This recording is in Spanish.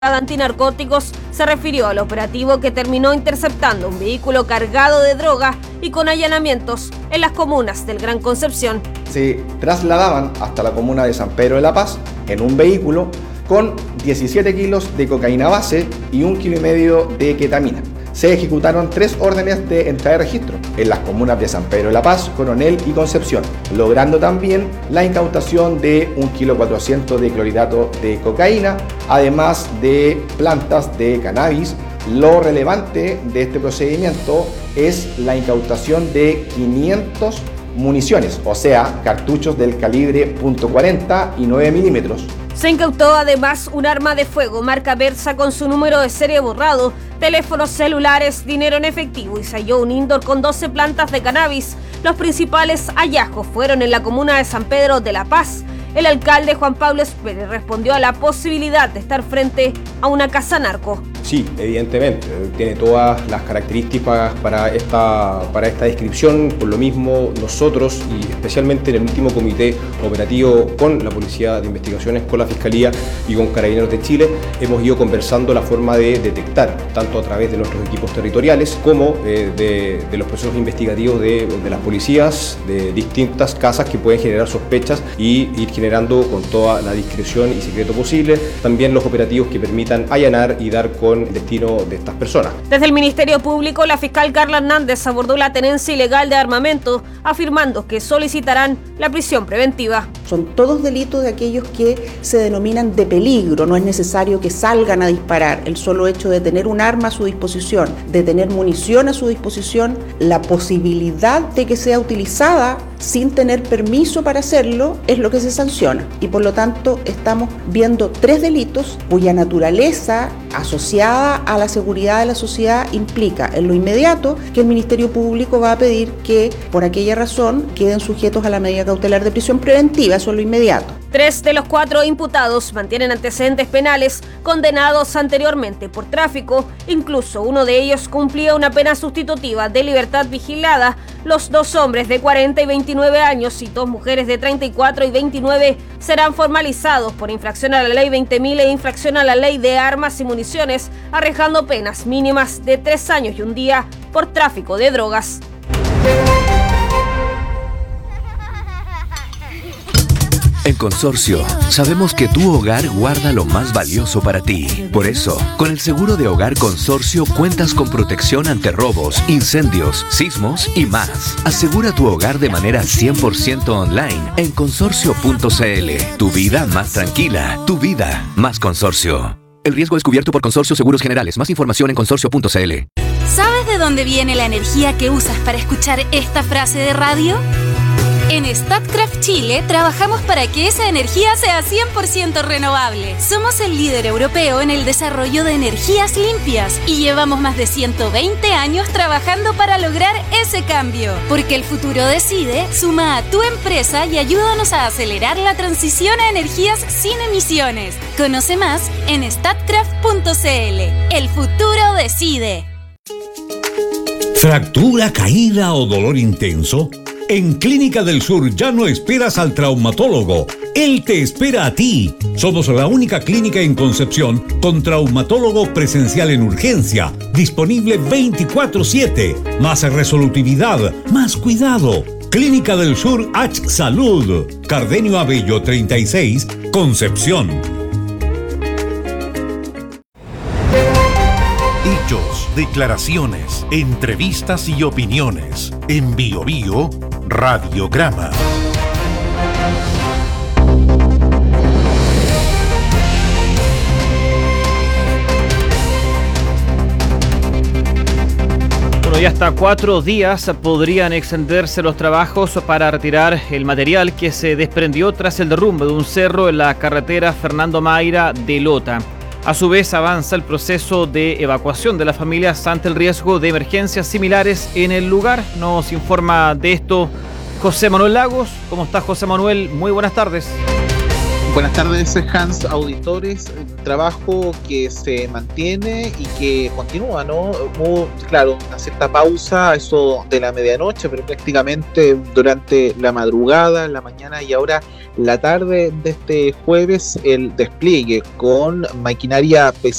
Antinarcóticos se refirió al operativo que terminó interceptando un vehículo cargado de droga y con allanamientos en las comunas del Gran Concepción. Se trasladaban hasta la comuna de San Pedro de la Paz en un vehículo con 17 kilos de cocaína base y 1,5 kilos de ketamina. Se ejecutaron 3 órdenes de entrada de registro en las comunas de San Pedro de la Paz, Coronel y Concepción, logrando también la incautación de 1,4 kg de clorhidrato de cocaína, además de plantas de cannabis. Lo relevante de este procedimiento es la incautación de 500 municiones, o sea, cartuchos del calibre .40 y 9 milímetros. Se incautó además un arma de fuego marca Versa con su número de serie borrado, teléfonos celulares, dinero en efectivo y se halló un indoor con 12 plantas de cannabis. Los principales hallazgos fueron en la comuna de San Pedro de la Paz. El alcalde Juan Pablo Espere respondió a la posibilidad de estar frente a una casa narco. Sí, evidentemente, tiene todas las características para esta descripción. Por lo mismo, nosotros, y especialmente en el último comité operativo con la Policía de Investigaciones, con la Fiscalía y con Carabineros de Chile, hemos ido conversando la forma de detectar, tanto a través de nuestros equipos territoriales como de los procesos investigativos de las policías, de distintas casas que pueden generar sospechas y ir generando con toda la discreción y secreto posible también los operativos que permitan allanar y dar con el destino de estas personas. Desde el Ministerio Público, la fiscal Carla Hernández abordó la tenencia ilegal de armamento, afirmando que solicitarán la prisión preventiva. Son todos delitos de aquellos que se denominan de peligro, no es necesario que salgan a disparar. El solo hecho de tener un arma a su disposición, de tener munición a su disposición, la posibilidad de que sea utilizada sin tener permiso para hacerlo es lo que se sanciona. Y por lo tanto estamos viendo 3 delitos cuya naturaleza asociada a la seguridad de la sociedad implica en lo inmediato que el Ministerio Público va a pedir que por aquella razón queden sujetos a la medida cautelar de prisión preventiva, eso es lo inmediato. 3 de los 4 imputados mantienen antecedentes penales condenados anteriormente por tráfico. Incluso uno de ellos cumplía una pena sustitutiva de libertad vigilada. Los 2 hombres de 40 y 29 años y 2 mujeres de 34 y 29 serán formalizados por infracción a la ley 20.000 e infracción a la ley de armas y municiones, arrojando penas mínimas de 3 años y 1 día por tráfico de drogas. En Consorcio, sabemos que tu hogar guarda lo más valioso para ti. Por eso, con el seguro de hogar Consorcio cuentas con protección ante robos, incendios, sismos y más. Asegura tu hogar de manera 100% online en consorcio.cl. Tu vida más tranquila, tu vida más Consorcio. El riesgo es cubierto por Consorcio Seguros Generales. Más información en consorcio.cl. ¿Sabes de dónde viene la energía que usas para escuchar esta frase de radio? En Statkraft Chile trabajamos para que esa energía sea 100% renovable. Somos el líder europeo en el desarrollo de energías limpias y llevamos más de 120 años trabajando para lograr ese cambio. Porque el futuro decide, suma a tu empresa y ayúdanos a acelerar la transición a energías sin emisiones. Conoce más en statkraft.cl. El futuro decide. ¿Fractura, caída o dolor intenso? En Clínica del Sur ya no esperas al traumatólogo. Él te espera a ti. Somos la única clínica en Concepción con traumatólogo presencial en urgencia, disponible 24/7. Más resolutividad, más cuidado. Clínica del Sur H Salud. Cardenio Abello 36, Concepción. Hechos, declaraciones, entrevistas y opiniones. En Bio Bio Radiograma. Bueno, y hasta 4 días podrían extenderse los trabajos para retirar el material que se desprendió tras el derrumbe de un cerro en la carretera Fernando Mayra de Lota. A su vez, avanza el proceso de evacuación de las familias ante el riesgo de emergencias similares en el lugar. Nos informa de esto José Manuel Lagos. ¿Cómo estás, José Manuel? Muy buenas tardes. Buenas tardes, Hans, auditores. Trabajo que se mantiene y que continúa, ¿no? Claro, una cierta pausa, eso de la medianoche, pero prácticamente durante la madrugada, la mañana y ahora La tarde de este jueves, el despliegue con maquinaria pesada